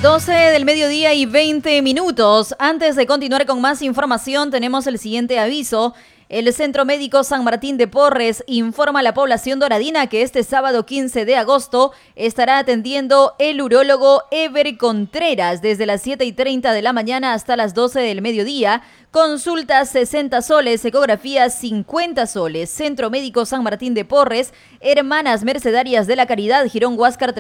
12 del mediodía y 20 minutos. Antes de continuar con más información, tenemos el siguiente aviso. El Centro Médico San Martín de Porres informa a la población doradina que este sábado 15 de agosto estará atendiendo el urólogo Ever Contreras desde las 7:30 de la mañana hasta las 12 del mediodía. Consultas 60 soles, ecografías 50 soles. Centro Médico San Martín de Porres, Hermanas Mercedarias de la Caridad, Girón Huáscar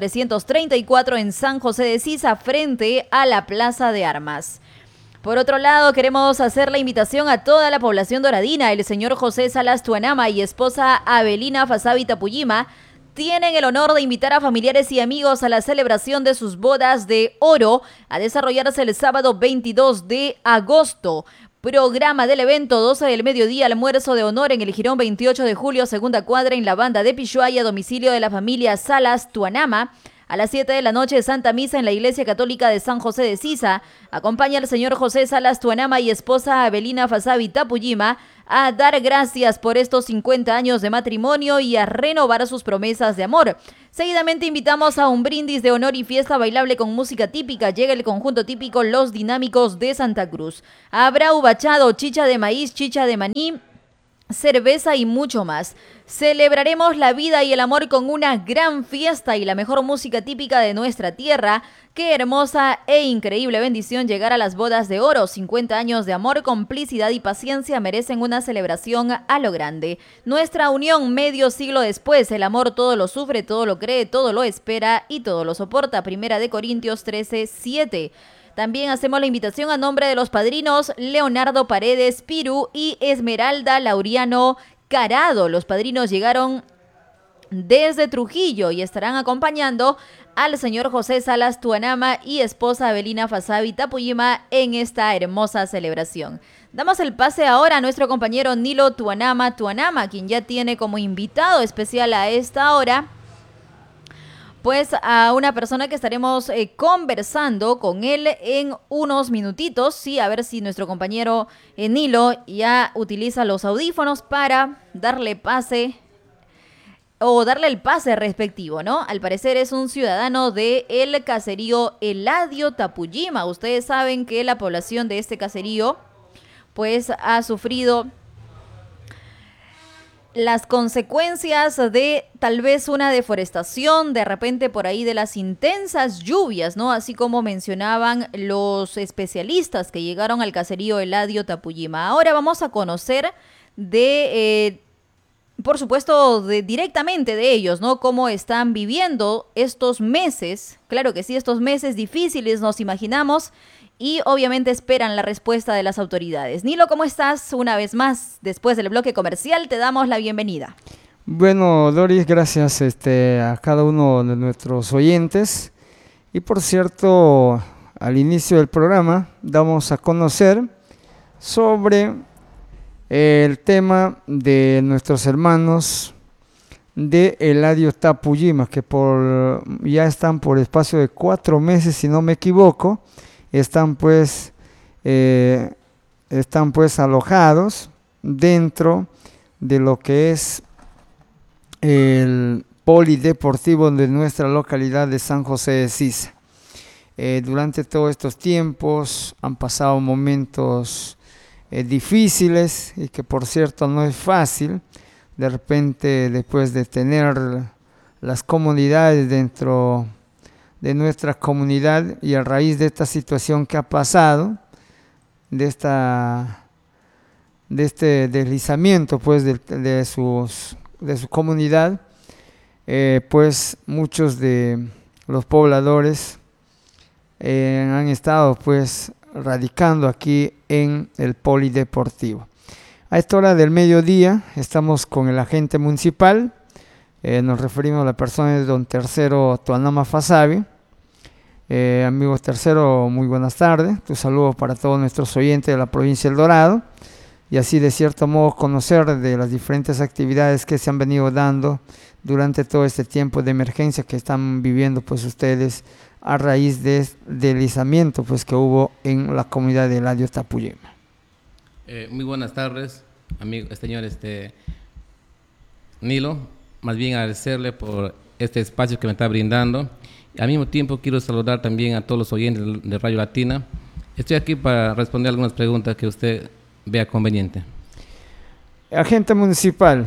334 en San José de Sisa, frente a la Plaza de Armas. Por otro lado, queremos hacer la invitación a toda la población doradina. El señor José Salas Tuanama y esposa Abelina Fasabi Tapuyima tienen el honor de invitar a familiares y amigos a la celebración de sus bodas de oro a desarrollarse el sábado 22 de agosto. Programa del evento: 12 del mediodía, almuerzo de honor en el Jirón 28 de julio, segunda cuadra en la banda de Pishuay, domicilio de la familia Salas Tuanama. A las 7 de la noche, Santa Misa en la Iglesia Católica de San José de Sisa. Acompaña al señor José Salas Tuanama y esposa Abelina Fasabi Tapuyima a dar gracias por estos 50 años de matrimonio y a renovar sus promesas de amor. Seguidamente invitamos a un brindis de honor y fiesta bailable con música típica. Llega el conjunto típico Los Dinámicos de Santa Cruz. Habrá ubachado, chicha de maíz, chicha de maní, cerveza y mucho más. Celebraremos la vida y el amor con una gran fiesta y la mejor música típica de nuestra tierra. Qué hermosa e increíble bendición llegar a las bodas de oro. 50 años de amor, complicidad y paciencia merecen una celebración a lo grande. Nuestra unión medio siglo después. El amor todo lo sufre, todo lo cree, todo lo espera y todo lo soporta. Primera de Corintios 13:7. También hacemos la invitación a nombre de los padrinos Leonardo Paredes Piru y Esmeralda Lauriano Carado. Los padrinos llegaron desde Trujillo y estarán acompañando al señor José Salas Tuanama y esposa Abelina Fasabi Tapuyima en esta hermosa celebración. Damos el pase ahora a nuestro compañero Nilo Tuanama, quien ya tiene como invitado especial a esta hora pues a una persona que estaremos conversando con él en unos minutitos. Sí, a ver si nuestro compañero Nilo ya utiliza los audífonos para darle pase o darle el pase respectivo, ¿no? Al parecer es un ciudadano de el caserío Eladio Tapuyima. Ustedes saben que la población de este caserío pues ha sufrido las consecuencias de tal vez una deforestación, de repente por ahí de las intensas lluvias, ¿no? Así como mencionaban los especialistas que llegaron al caserío Eladio Tapuyima. Ahora vamos a conocer por supuesto, directamente de ellos, ¿no? Cómo están viviendo estos meses, claro que sí, estos meses difíciles, nos imaginamos, y obviamente esperan la respuesta de las autoridades. Nilo, ¿cómo estás? Una vez más, después del bloque comercial, te damos la bienvenida. Bueno, Doris, gracias a cada uno de nuestros oyentes. Y por cierto, al inicio del programa damos a conocer sobre el tema de nuestros hermanos de Eladio Tapuyima, que ya están por espacio de 4 meses, si no me equivoco, están pues alojados dentro de lo que es el polideportivo de nuestra localidad de San José de Sisa. Durante todos estos tiempos han pasado momentos difíciles y que por cierto no es fácil. De repente, después de tener las comunidades dentro de nuestra comunidad y a raíz de esta situación que ha pasado, de este deslizamiento pues de su comunidad, pues muchos de los pobladores han estado pues radicando aquí en el polideportivo. A esta hora del mediodía estamos con el agente municipal, nos referimos a la persona de don Tercero Tuanama Fasabi. Amigos Tercero, muy buenas tardes. Tu saludo para todos nuestros oyentes de la provincia del Dorado, y así de cierto modo conocer de las diferentes actividades que se han venido dando durante todo este tiempo de emergencia que están viviendo pues ustedes a raíz del deslizamiento pues que hubo en la comunidad de Eladio Tapuyima. Muy buenas tardes, amigo, señor Nilo. Más bien agradecerle por este espacio que me está brindando. Al mismo tiempo quiero saludar también a todos los oyentes de Radio Latina. Estoy aquí para responder algunas preguntas que usted vea conveniente. Agente municipal,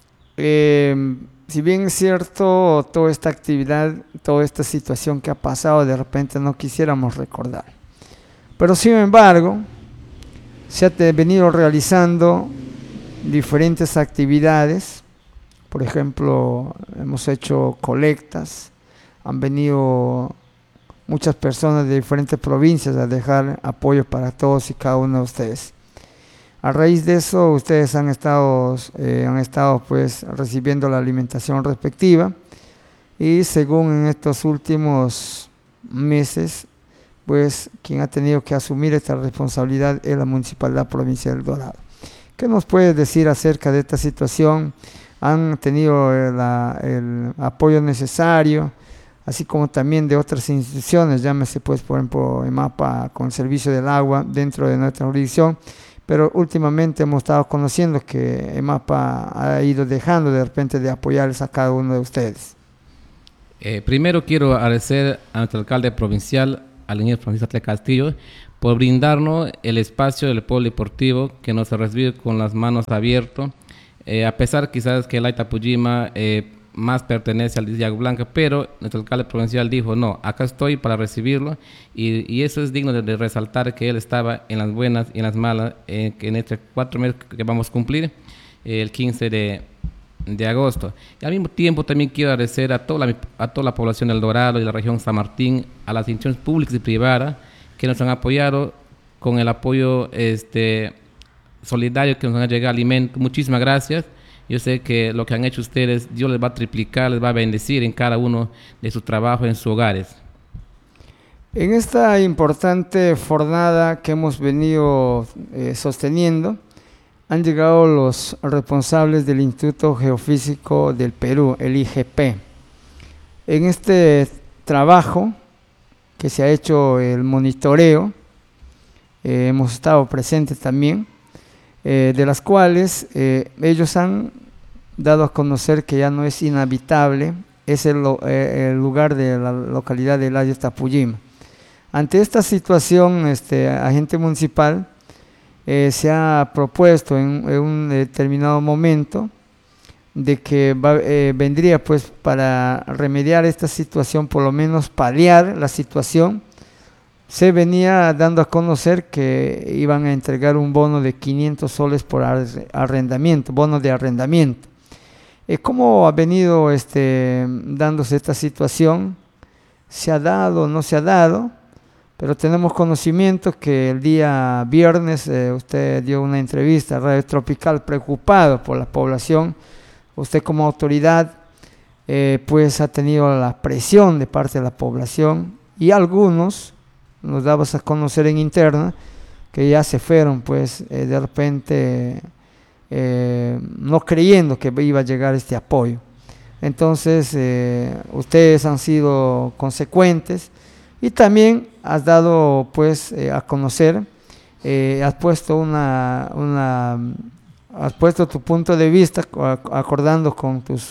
si bien es cierto, toda esta actividad, toda esta situación que ha pasado, de repente no quisiéramos recordar. Pero sin embargo, se ha venido realizando diferentes actividades. Por ejemplo, hemos hecho colectas, han venido muchas personas de diferentes provincias a dejar apoyo para todos y cada uno de ustedes. A raíz de eso, ustedes han estado pues recibiendo la alimentación respectiva, y según en estos últimos meses, pues quien ha tenido que asumir esta responsabilidad es la Municipalidad Provincial del Dorado. ¿Qué nos puede decir acerca de esta situación? ¿Han tenido el apoyo necesario, así como también de otras instituciones, llámese pues por ejemplo EMAPA con el servicio del agua dentro de nuestra jurisdicción? Pero últimamente hemos estado conociendo que EMAPA ha ido dejando de repente de apoyarles a cada uno de ustedes. Primero quiero agradecer a nuestro alcalde provincial, al ingeniero Francisco Atle Castillo, por brindarnos el espacio del polideportivo que nos ha recibido con las manos abiertas, a pesar quizás que el Itapujima más pertenece al Distrito Blanca, pero nuestro alcalde provincial dijo, no, acá estoy para recibirlo, y eso es digno de resaltar, que él estaba en las buenas y en las malas, que en estos 4 meses que vamos a cumplir, el 15 de agosto. Y al mismo tiempo también quiero agradecer a toda la población del Dorado y la región San Martín, a las instituciones públicas y privadas que nos han apoyado con el apoyo solidario que nos han llegado alimentos. Muchísimas gracias. Yo sé que lo que han hecho ustedes, Dios les va a triplicar, les va a bendecir en cada uno de sus trabajos, en sus hogares. En esta importante jornada que hemos venido sosteniendo, han llegado los responsables del Instituto Geofísico del Perú, el IGP. En este trabajo que se ha hecho el monitoreo, hemos estado presentes también, de las cuales ellos han dado a conocer que ya no es inhabitable, es el lugar de la localidad de Layo Itapujima. Ante esta situación, agente municipal se ha propuesto en un determinado momento de que vendría pues para remediar esta situación, por lo menos paliar la situación. Se venía dando a conocer que iban a entregar un bono de 500 soles por arrendamiento, bono de arrendamiento. ¿Cómo ha venido dándose esta situación? ¿Se ha dado o no se ha dado? Pero tenemos conocimiento que el día viernes usted dio una entrevista a Radio Tropical preocupado por la población. Usted como autoridad pues ha tenido la presión de parte de la población, y algunos nos dabas a conocer en interna que ya se fueron pues de repente no creyendo que iba a llegar este apoyo. Entonces ustedes han sido consecuentes y también has dado pues a conocer, has puesto has puesto tu punto de vista acordando con tus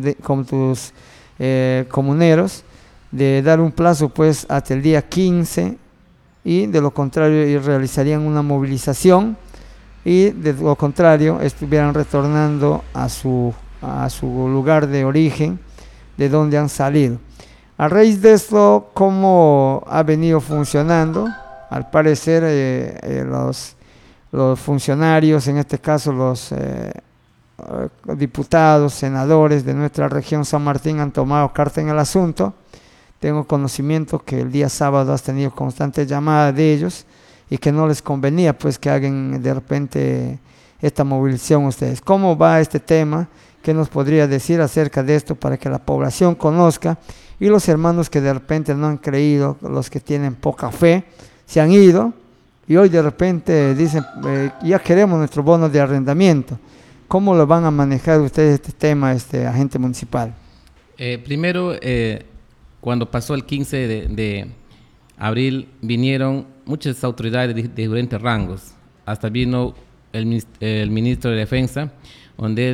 comuneros de dar un plazo pues hasta el día 15, y de lo contrario realizarían una movilización, y de lo contrario estuvieran retornando a su lugar de origen, de donde han salido. A raíz de esto, ¿cómo ha venido funcionando? Al parecer los funcionarios, en este caso los diputados, senadores de nuestra región San Martín, han tomado carta en el asunto. Tengo conocimiento que el día sábado has tenido constantes llamadas de ellos y que no les convenía pues que hagan de repente esta movilización ustedes. ¿Cómo va este tema? ¿Qué nos podría decir acerca de esto para que la población conozca? Y los hermanos que de repente no han creído, los que tienen poca fe, se han ido y hoy de repente dicen ya queremos nuestro bono de arrendamiento. ¿Cómo lo van a manejar ustedes este tema, agente municipal? Primero, cuando pasó el 15 de abril, vinieron muchas autoridades de diferentes rangos. Hasta vino el ministro de Defensa, donde él se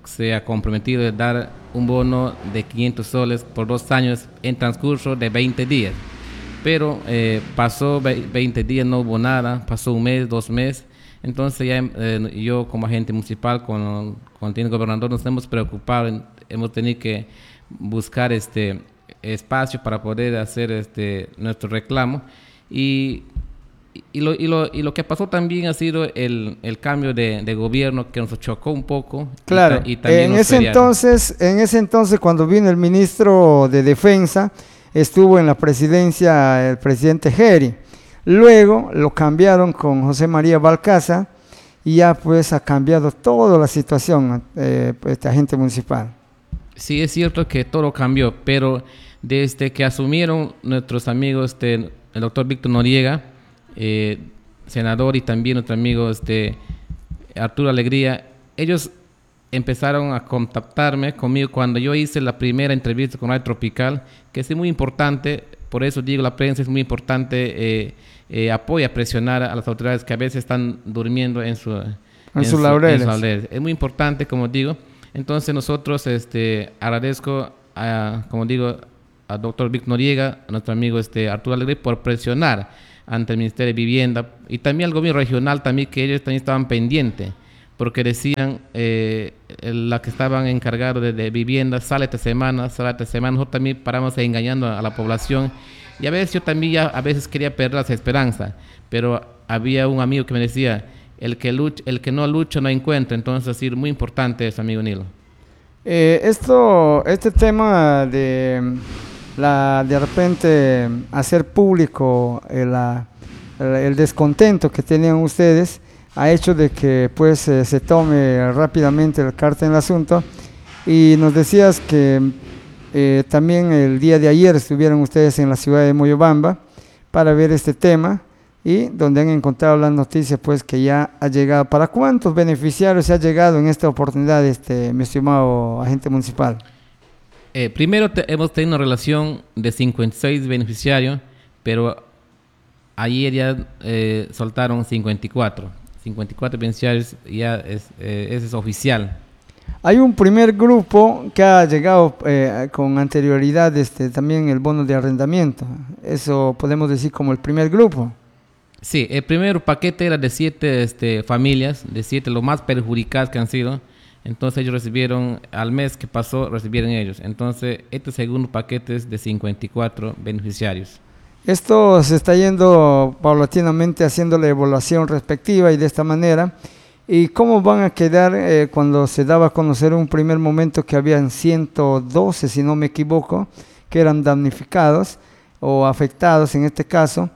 se ha comprometido de dar un bono de 500 soles por 2 años en transcurso de 20 días. Pero pasó 20 días, no hubo nada, pasó un mes, 2 meses. Entonces ya yo como agente municipal con el gobernador nos hemos preocupado, hemos tenido que buscar espacio para poder hacer nuestro reclamo. Y lo que pasó también ha sido el cambio de gobierno que nos chocó un poco. Claro, y también en ese entonces cuando vino el ministro de Defensa, estuvo en la presidencia el presidente Geri. Luego lo cambiaron con José María Balcaza y ya pues ha cambiado toda la situación este agente municipal. Sí, es cierto que todo cambió, pero desde que asumieron nuestros amigos, el doctor Víctor Noriega, senador, y también nuestro amigo Arturo Alegría, ellos empezaron a contactarme conmigo cuando yo hice la primera entrevista con Radio Tropical, que es muy importante. Por eso digo, la prensa es muy importante, apoya, presionar a las autoridades que a veces están durmiendo en sus laureles. Es muy importante, como digo. Entonces nosotros agradezco, como digo, al doctor Víctor Noriega, a nuestro amigo Arturo Alegría, por presionar ante el Ministerio de Vivienda y también al gobierno regional, también, que ellos también estaban pendientes, porque decían, la que estaban encargados de vivienda, sale esta semana. Nosotros también paramos engañando a la población, y a veces yo también a veces quería perder las esperanzas, pero había un amigo que me decía, el que no lucha no encuentra. Entonces, así, muy importante eso, amigo Nilo. Este tema de repente hacer público el descontento que tenían ustedes, ha hecho de que pues se tome rápidamente el carta en el asunto. Y nos decías que también el día de ayer estuvieron ustedes en la ciudad de Moyobamba para ver este tema, y donde han encontrado la noticia pues que ya ha llegado. ¿Para cuántos beneficiarios se ha llegado en esta oportunidad, mi estimado agente municipal? Primero hemos tenido una relación de 56 beneficiarios, pero ayer ya soltaron 54 beneficiarios, ya ese es oficial. Hay un primer grupo que ha llegado con anterioridad, también el bono de arrendamiento. Eso podemos decir como el primer grupo. Sí, el primer paquete era de 7 familias, de 7 los más perjudicadas que han sido. Entonces ellos recibieron, al mes que pasó, recibieron ellos. Entonces este segundo paquete es de 54 beneficiarios. Esto se está yendo paulatinamente haciendo la evaluación respectiva, y de esta manera. ¿Y cómo van a quedar cuando se daba a conocer un primer momento que habían 112, si no me equivoco, que eran damnificados o afectados en este caso?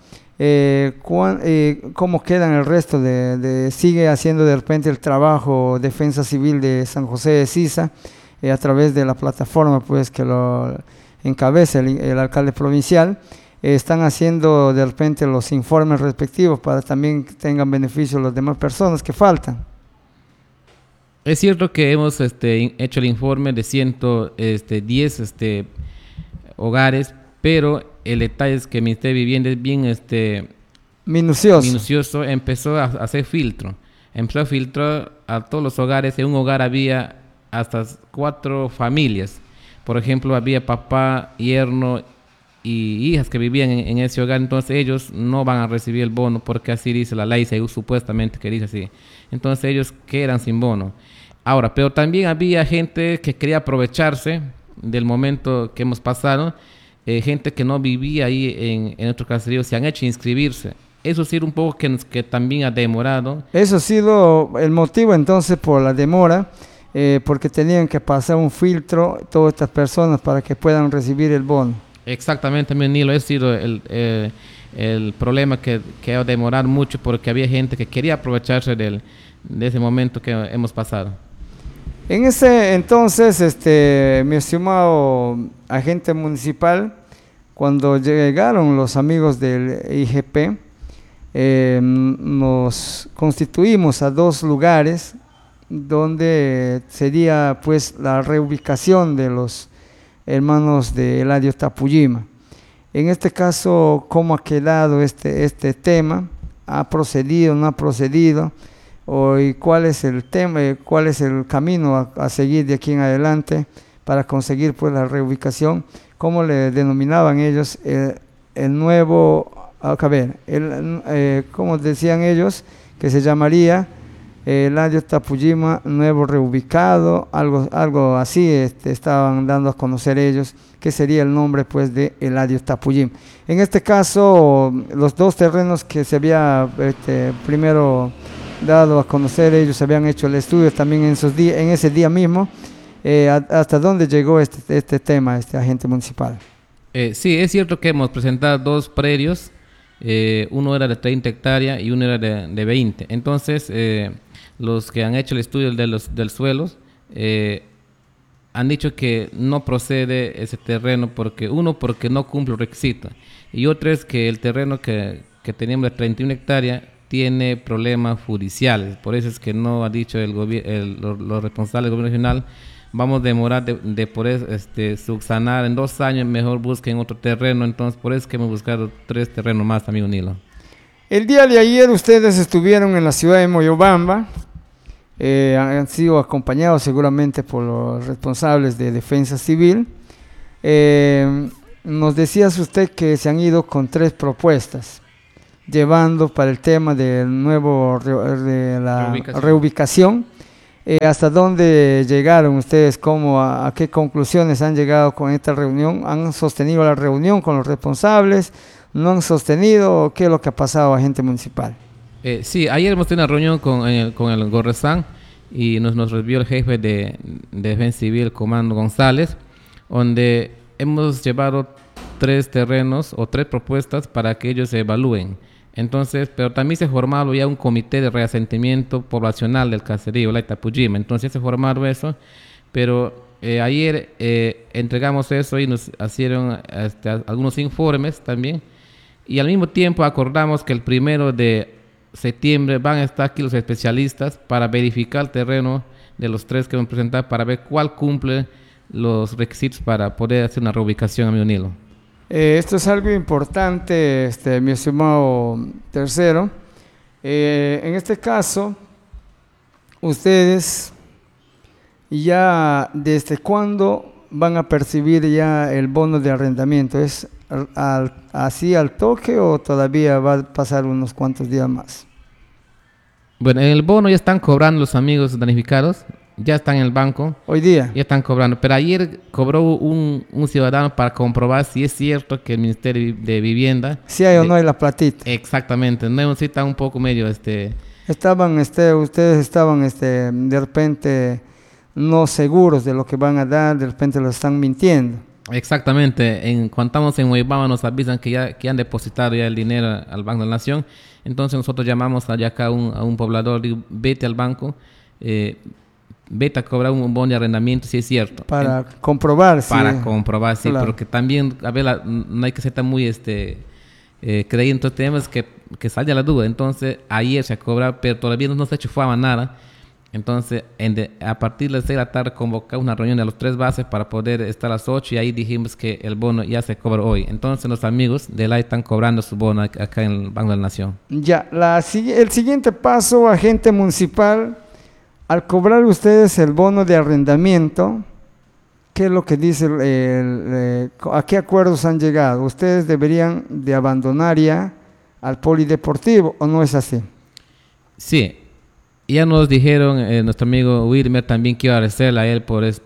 ¿Cómo quedan el resto sigue haciendo de repente el trabajo Defensa Civil de San José de Sisa a través de la plataforma pues que lo encabeza el alcalde provincial? Están haciendo de repente los informes respectivos para también que tengan beneficio las demás personas que faltan. Es cierto que hemos hecho el informe de 110 hogares, pero el detalle es que el Ministerio de Vivienda es bien minucioso. Empezó a hacer filtro. Empezó a filtrar a todos los hogares. En un hogar había hasta 4 familias. Por ejemplo, había papá, yerno y hijas que vivían en ese hogar. Entonces ellos no van a recibir el bono, porque así dice la ley, supuestamente que dice así. Entonces ellos quedan sin bono. Ahora, pero también había gente que quería aprovecharse del momento que hemos pasado. Gente que no vivía ahí en nuestro caserío se han hecho inscribirse. Eso ha sido un poco que también ha demorado. Eso ha sido el motivo entonces por la demora, porque tenían que pasar un filtro todas estas personas para que puedan recibir el bono. Exactamente, mi Nilo, ese ha sido el problema que ha demorado mucho, porque había gente que quería aprovecharse de ese momento que hemos pasado. En ese entonces, mi estimado agente municipal, cuando llegaron los amigos del IGP, nos constituimos a 2 lugares donde sería pues la reubicación de los hermanos de Eladio Tapuyima. En este caso, ¿cómo ha quedado este tema? ¿Ha procedido, no ha procedido? ¿Y cuál es el tema, cuál es el camino a seguir de aquí en adelante para conseguir pues la reubicación? ¿Cómo le denominaban ellos el nuevo, a ver, como decían ellos, que se llamaría Eladio Tapujima nuevo reubicado, algo así estaban dando a conocer ellos, que sería el nombre pues de Eladio Tapujima. En este caso, los dos terrenos que se había primero dado a conocer, ellos habían hecho el estudio también en ese día mismo. ¿Hasta dónde llegó este tema, este agente municipal? Sí, es cierto que hemos presentado dos predios, uno era de 30 hectáreas y uno era de 20. Entonces, los que han hecho el estudio del suelo han dicho que no procede ese terreno porque no cumple los requisitos, y otro es que el terreno que teníamos de 31 hectáreas tiene problemas judiciales. Por eso es que no ha dicho los responsables del gobierno regional, vamos a demorar de poder subsanar en 2 años, mejor busquen otro terreno. Entonces por eso es que hemos buscado 3 terrenos más, amigo Nilo. El día de ayer ustedes estuvieron en la ciudad de Moyobamba, han sido acompañados seguramente por los responsables de defensa civil. Nos decías usted que se han ido con 3 propuestas, llevando para el tema del nuevo de la reubicación. ¿Hasta dónde llegaron ustedes? ¿A qué conclusiones han llegado con esta reunión? ¿Han sostenido la reunión con los responsables? ¿No han sostenido? ¿Qué es lo que ha pasado, agente municipal? Sí, ayer hemos tenido una reunión con el Gorresán y nos recibió el jefe de Defensa Civil, Comando González, donde hemos llevado 3 terrenos o 3 propuestas para que ellos se evalúen. Entonces, pero también se ha formado ya un comité de reasentamiento poblacional del caserío La Itapujima. Entonces se ha formado eso, pero ayer entregamos eso y nos hicieron algunos informes también. Y al mismo tiempo acordamos que el 1 de septiembre van a estar aquí los especialistas para verificar el terreno de los 3 que van a presentar, para ver cuál cumple los requisitos para poder hacer una reubicación, amigo Nilo. Esto es algo importante, mi estimado tercero. En este caso, ustedes ya desde cuándo van a percibir ya el bono de arrendamiento. ¿Es así al toque o todavía va a pasar unos cuantos días más? Bueno, en el bono ya están cobrando los amigos danificados, ya están en el banco. Hoy día. Ya están cobrando, pero ayer cobró un ciudadano para comprobar si es cierto que el Ministerio de Vivienda... Si hay o no hay la platita. Exactamente, no, sí está un poco medio... ustedes estaban de repente no seguros de lo que van a dar, de repente lo están mintiendo. Exactamente, cuando estamos en Moyobamba nos avisan que han depositado ya el dinero al Banco de la Nación. Entonces nosotros llamamos allá acá a un poblador, digo, vete al banco, vete a cobrar un bono de arrendamiento, si es cierto. Para comprobar. Para comprobar, sí, claro. Porque también, a ver, no hay que ser tan muy creyente, entonces tenemos que salir a la duda. Entonces, ayer se ha cobrado, pero todavía no se ha hecho nada. Entonces, a partir de las 6 de la tarde convocamos una reunión de los 3 bases para poder estar a las 8 y ahí dijimos que el bono ya se cobra hoy. Entonces, los amigos de la están cobrando su bono acá en el Banco de la Nación. Ya, el siguiente paso, agente municipal, al cobrar ustedes el bono de arrendamiento, ¿qué es lo que dice? ¿A qué acuerdos han llegado? ¿Ustedes deberían de abandonar ya al polideportivo o no es así? Sí, ya nos dijeron nuestro amigo Wilmer también que iba a agradecerle a él por el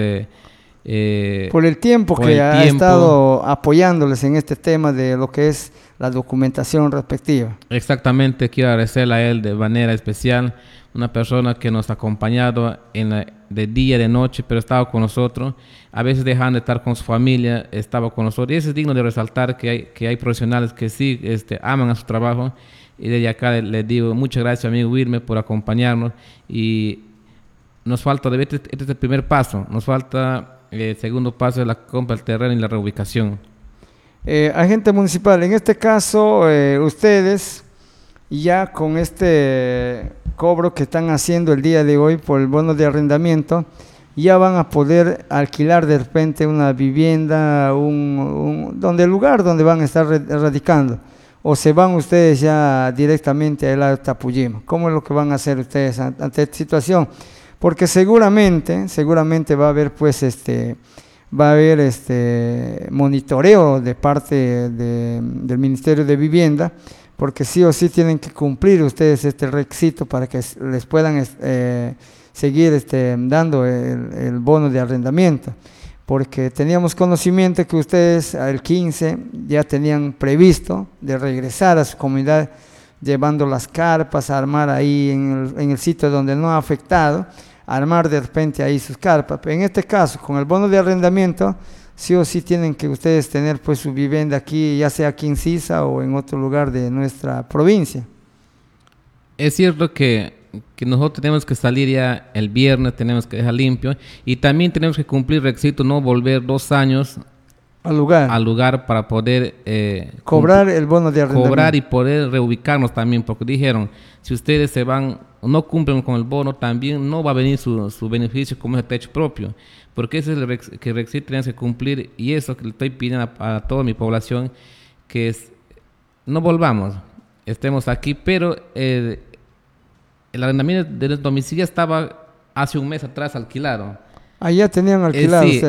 tiempo ha estado apoyándoles en este tema de lo que es la documentación respectiva. Exactamente, quiero agradecerle a él de manera especial, una persona que nos ha acompañado de día, de noche, pero estaba con nosotros, a veces dejando de estar con su familia, estaba con nosotros, y eso es digno de resaltar que hay profesionales que sí aman a su trabajo, y desde acá les digo muchas gracias, amigo Wilmer, por acompañarnos, y nos falta, este es el primer paso, nos falta el segundo paso de la compra del terreno y la reubicación. Agente municipal, en este caso, ustedes ya con este cobro que están haciendo el día de hoy por el bono de arrendamiento, ya van a poder alquilar de repente una vivienda, donde el lugar donde van a estar radicando. o se van ustedes ya directamente al lado de Tapuyima. ¿Cómo es lo que van a hacer ustedes ante esta situación? Porque seguramente va a haber pues monitoreo de parte del Ministerio de Vivienda, porque sí o sí tienen que cumplir ustedes este requisito para que les puedan seguir dando el bono de arrendamiento, porque teníamos conocimiento que ustedes el 15 ya tenían previsto de regresar a su comunidad llevando las carpas a armar ahí en el sitio donde no ha afectado, armar de repente ahí sus carpas. Pero en este caso, con el bono de arrendamiento, sí o sí tienen que ustedes tener pues su vivienda aquí, ya sea aquí en Sisa o en otro lugar de nuestra provincia. Es cierto que nosotros tenemos que salir ya el viernes, tenemos que dejar limpio y también tenemos que cumplir requisito, no volver 2 años al lugar para poder cobrar el bono de arrendamiento. Cobrar y poder reubicarnos también, porque dijeron, si ustedes se van, no cumplen con el bono, también no va a venir su beneficio como es el techo propio, porque ese es el requisito que tenemos que cumplir, y eso que le estoy pidiendo a toda mi población, que no volvamos, estemos aquí, pero el arrendamiento de nuestro domicilio ya estaba hace un mes atrás alquilado. Allá tenían alquilado. Sí,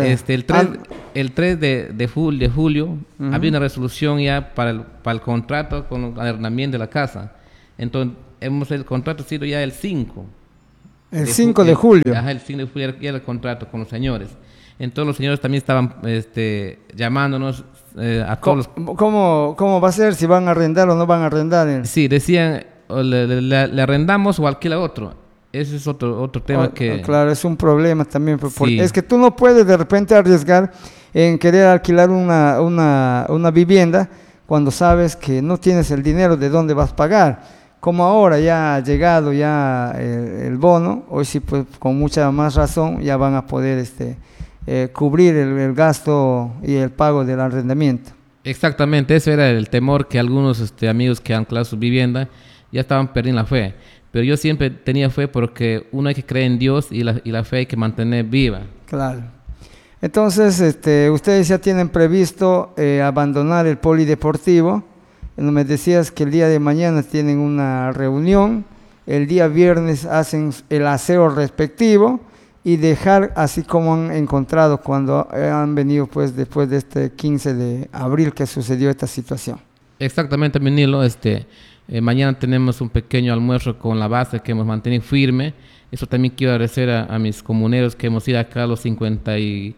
el 3 de julio había una resolución ya para el contrato con el arrendamiento de la casa. Entonces, el contrato ha sido ya el 5. El 5 de julio. Ajá, el 5 de julio ya era el contrato con los señores. Entonces, los señores también estaban llamándonos a todos. ¿Cómo va a ser si van a arrendar o no van a arrendar? Sí, decían, le arrendamos o alquila otro. Ese es otro tema que... Claro, es un problema también. Sí. Es que tú no puedes de repente arriesgar en querer alquilar una vivienda cuando sabes que no tienes el dinero de dónde vas a pagar. Como ahora ya ha llegado ya el bono, hoy sí pues con mucha más razón ya van a poder cubrir el gasto y el pago del arrendamiento. Exactamente, ese era el temor que algunos amigos que han alquilado su vivienda ya estaban perdiendo la fe. Pero yo siempre tenía fe porque uno hay que creer en Dios y la fe hay que mantener viva. Claro. Entonces, ustedes ya tienen previsto abandonar el polideportivo. Me decías que el día de mañana tienen una reunión, el día viernes hacen el aseo respectivo y dejar así como han encontrado cuando han venido pues después de este 15 de abril que sucedió esta situación. Exactamente, Menilo. Mañana tenemos un pequeño almuerzo con la base que hemos mantenido firme. Eso también quiero agradecer a mis comuneros que hemos ido acá a los 56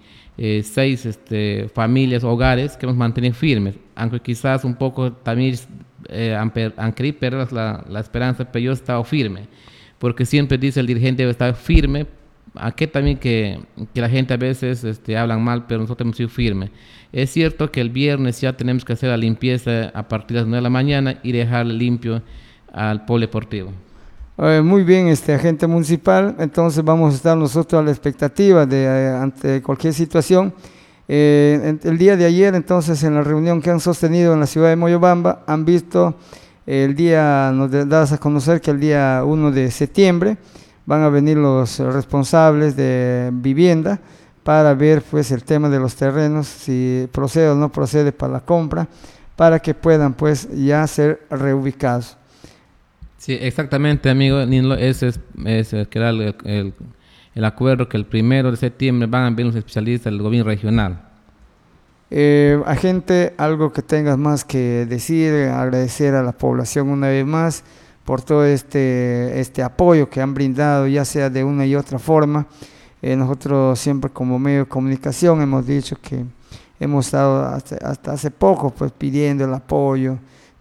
familias, hogares que hemos mantenido firmes. Aunque quizás un poco también han querido perder la esperanza, pero yo he estado firme. Porque siempre dice el dirigente debe estar firme. Aquí también que la gente a veces hablan mal, pero nosotros hemos sido firmes. Es cierto que el viernes ya tenemos que hacer la limpieza a partir de las 9 de la mañana y dejar limpio al polideportivo. Muy bien, agente municipal. Entonces vamos a estar nosotros a la expectativa ante cualquier situación. El día de ayer, entonces, en la reunión que han sostenido en la ciudad de Moyobamba, han visto nos das a conocer que el día 1 de septiembre van a venir los responsables de vivienda para ver pues el tema de los terrenos, si procede o no procede para la compra, para que puedan pues ya ser reubicados. Sí, exactamente, amigo Nilo. Ese era el acuerdo, que el 1 de septiembre van a venir los especialistas del gobierno regional. Agente, algo que tengas más que decir, agradecer a la población una vez más por todo este apoyo que han brindado, ya sea de una y otra forma. Nosotros siempre como medio de comunicación hemos dicho que hemos estado hasta hace poco pues pidiendo el apoyo,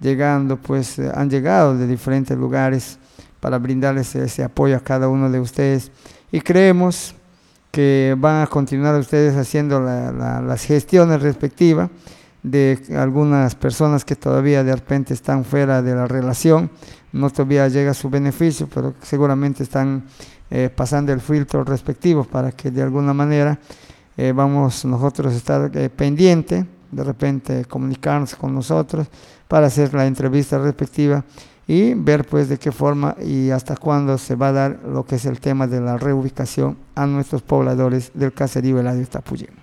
han llegado de diferentes lugares para brindarles ese apoyo a cada uno de ustedes, y creemos que van a continuar ustedes haciendo las gestiones respectivas de algunas personas que todavía de repente están fuera de la relación, no todavía llega su beneficio, pero seguramente están pasando el filtro respectivo para que de alguna manera vamos nosotros a estar pendiente, de repente comunicarnos con nosotros para hacer la entrevista respectiva y ver pues de qué forma y hasta cuándo se va a dar lo que es el tema de la reubicación a nuestros pobladores del caserío Eladio Tapuyima.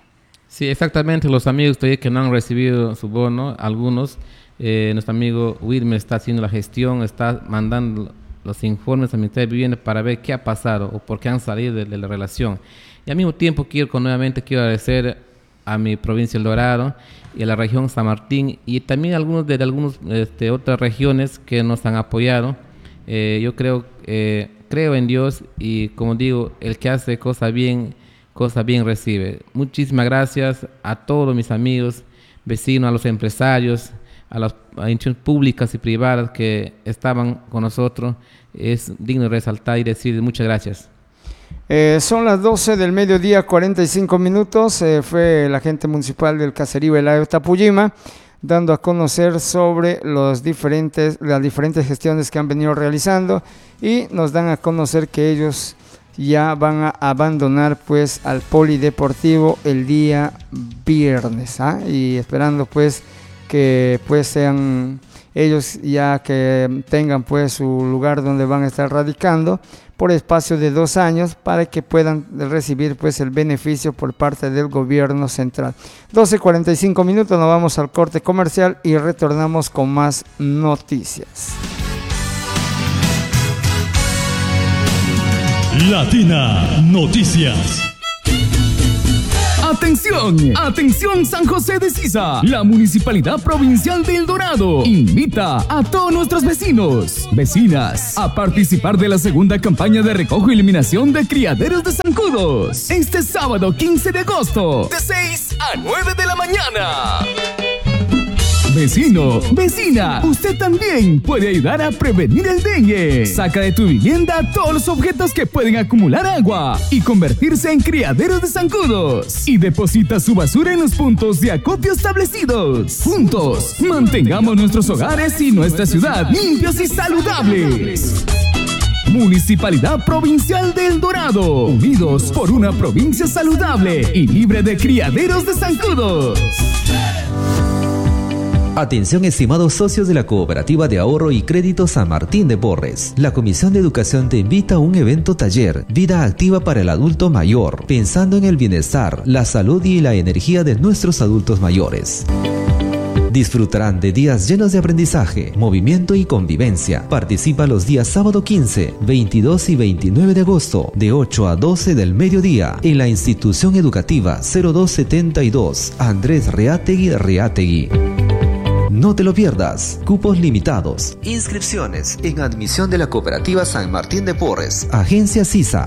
Sí, exactamente. Los amigos todavía que no han recibido su bono, algunos, nuestro amigo Wilmer está haciendo la gestión, está mandando los informes al Ministerio de Vivienda para ver qué ha pasado o por qué han salido de la relación. Y al mismo tiempo nuevamente quiero agradecer a mi provincia El Dorado y a la región San Martín y también algunos otras regiones que nos han apoyado. Yo creo en Dios y, como digo, el que hace cosa bien recibe. Muchísimas gracias a todos mis amigos, vecinos, a los empresarios, a las instituciones públicas y privadas que estaban con nosotros. Es digno de resaltar y decir muchas gracias. Son las 12 del mediodía, 45 minutos. Fue el agente municipal del caserío Eladio Tapuyima dando a conocer sobre las diferentes gestiones que han venido realizando, y nos dan a conocer que ellos ya van a abandonar pues al polideportivo el día viernes, y esperando pues que pues sean ellos ya que tengan pues su lugar donde van a estar radicando por espacio de 2 años para que puedan recibir pues el beneficio por parte del gobierno central. 12:45 minutos, nos vamos al corte comercial y retornamos con más noticias. Latina Noticias. ¡Atención! ¡Atención San José de Sisa! La Municipalidad Provincial de El Dorado invita a todos nuestros vecinos, vecinas, a participar de la segunda campaña de recojo y eliminación de criaderos de zancudos. Este sábado 15 de agosto, de 6 a 9 de la mañana. Vecino, vecina, usted también puede ayudar a prevenir el dengue. Saca de tu vivienda todos los objetos que pueden acumular agua y convertirse en criaderos de zancudos. Y deposita su basura en los puntos de acopio establecidos. Juntos, mantengamos nuestros hogares y nuestra ciudad limpios y saludables. Municipalidad Provincial de El Dorado. Unidos por una provincia saludable y libre de criaderos de zancudos. Atención, estimados socios de la Cooperativa de Ahorro y Crédito San Martín de Porres. La Comisión de Educación te invita a un evento taller, Vida Activa para el Adulto Mayor, pensando en el bienestar, la salud y la energía de nuestros adultos mayores. Disfrutarán de días llenos de aprendizaje, movimiento y convivencia. Participa los días sábado 15, 22 y 29 de agosto, de 8 a 12 del mediodía, en la institución educativa 0272, Andrés Reategui. No te lo pierdas. Cupos limitados. Inscripciones en admisión de la Cooperativa San Martín de Porres. Agencia Sisa.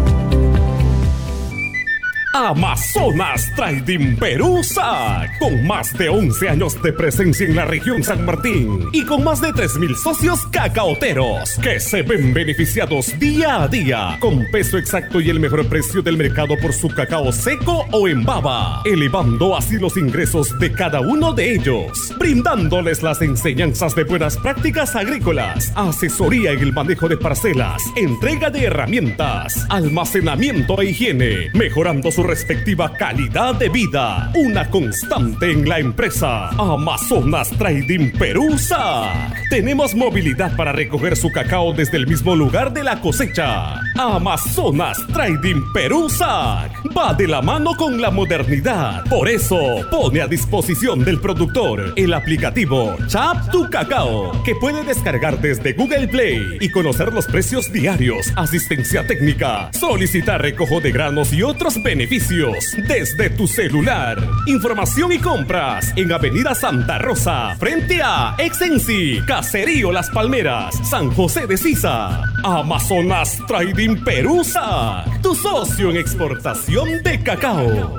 Amazonas Trading Perú SAC, con más de 11 años de presencia en la región San Martín y con más de 3,000 socios cacaoteros que se ven beneficiados día a día con peso exacto y el mejor precio del mercado por su cacao seco o en baba, elevando así los ingresos de cada uno de ellos, brindándoles las enseñanzas de buenas prácticas agrícolas, asesoría en el manejo de parcelas, entrega de herramientas, almacenamiento e higiene, mejorando su respectiva calidad de vida. Una constante en la empresa Amazonas Trading Perú SAC. Tenemos movilidad para recoger su cacao desde el mismo lugar de la cosecha. Amazonas Trading Perú SAC va de la mano con la modernidad. Por eso pone a disposición del productor el aplicativo Chap Tu Cacao, que puede descargar desde Google Play y conocer los precios diarios, asistencia técnica, solicitar recojo de granos y otros beneficios desde tu celular. Información y compras en Avenida Santa Rosa, frente a Exensi, Caserío Las Palmeras, San José de Sisa. Amazonas Trading Perú SAC, tu socio en exportación de cacao.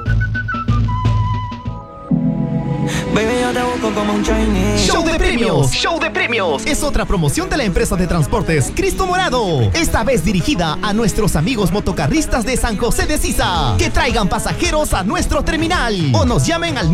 Baby, yo te busco como un Chinese. Show de premios, show de premios. Es otra promoción de la empresa de transportes Cristo Morado. Esta vez dirigida a nuestros amigos motocarristas de San José de Sisa, que traigan pasajeros a nuestro terminal o nos llamen al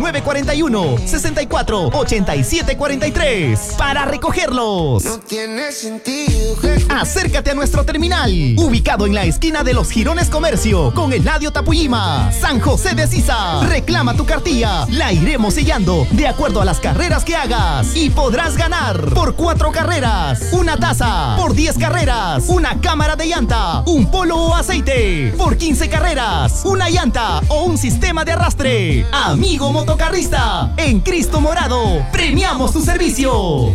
941-64-8743 para recogerlos. No tiene sentido. Acércate a nuestro terminal, ubicado en la esquina de los Girones Comercio con Eladio Tapuyima, San José de Sisa. Reclama tu cartilla, la iremos sellando de acuerdo a las carreras que hagas y podrás podrás ganar por 4 carreras, una taza, por 10 carreras, una cámara de llanta, un polo o aceite, por 15 carreras, una llanta o un sistema de arrastre. Amigo motocarrista, en Cristo Morado, premiamos tu servicio.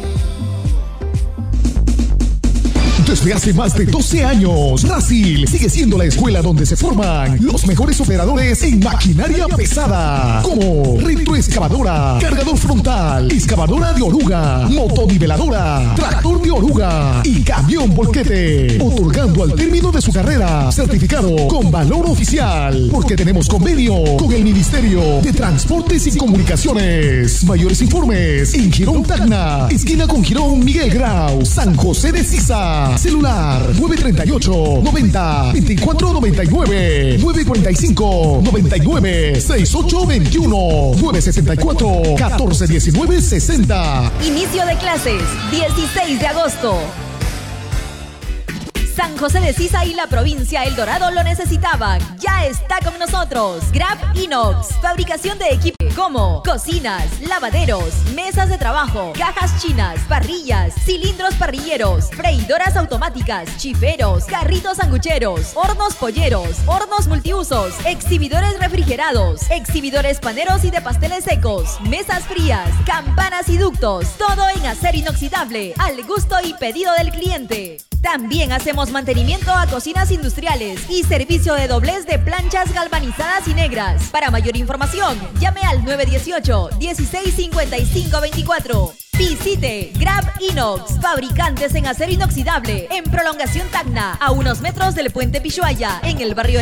Desde hace más de 12 años, Brasil sigue siendo la escuela donde se forman los mejores operadores en maquinaria pesada, como retroexcavadora, cargador frontal, excavadora de oruga, motoniveladora, tractor de oruga y camión volquete, otorgando al término de su carrera certificado con valor oficial, porque tenemos convenio con el Ministerio de Transportes y Comunicaciones. Mayores informes en Girón Tacna, esquina con Girón Miguel Grau, San José de Sisa. Celular 938-90-2499, 945-99-6821, 964-1419-60. Inicio de clases, 16 de agosto. San José de Sisa y la provincia El Dorado lo necesitaban. Ya está con nosotros. Grab Inox. Fabricación de equipos como cocinas, lavaderos, mesas de trabajo, cajas chinas, parrillas, cilindros parrilleros, freidoras automáticas, chiferos, carritos sangucheros, hornos polleros, hornos multiusos, exhibidores refrigerados, exhibidores paneros y de pasteles secos, mesas frías, campanas y ductos. Todo en acero inoxidable, al gusto y pedido del cliente. También hacemos mantenimiento a cocinas industriales y servicio de doblez de planchas galvanizadas y negras. Para mayor información, llame al 918-165524. Visite Grab Inox, fabricantes en acero inoxidable, en Prolongación Tacna, a unos metros del Puente Pishuaya, en el barrio